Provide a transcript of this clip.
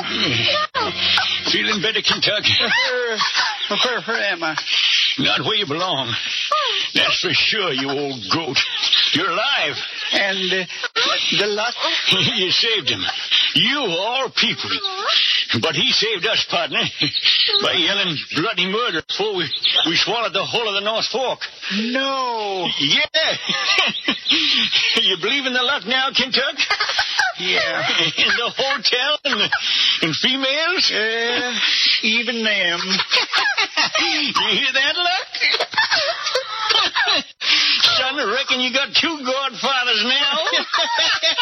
Feeling better, Kentucky? Where am I? Not where you belong. That's for sure, you old goat. You're alive. And the luck? You saved him. You, all people. But he saved us, partner, by yelling bloody murder before we swallowed the whole of the North Fork. No. Yeah. You believe in the luck now, Kentucky? Yeah. In the hotel and females? Even them. You hear that, Luck? Son, I reckon you got two godfathers now.